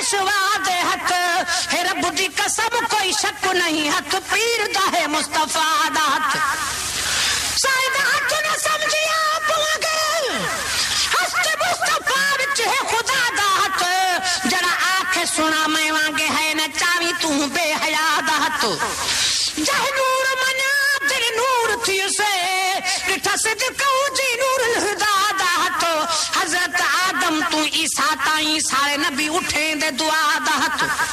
पेशवा दे हथ हे रब दी कसम कोई शक नहीं हथ पीर दा है मुस्तफा दा हथ साइदा हथ न समझिया पुगे हस्त मुस्तफा विच है खुदा दा हथ जड़ा आंख सुना मैं वांगे है न चावी तू बेहया दा हथ जह नूर मना तेरे नूर थी से डिठा सिद कहू जी नूर हुदा दा हथ हजरत आदम तू ईसा ताई सारे नबी उठे दे दुआ दा हथ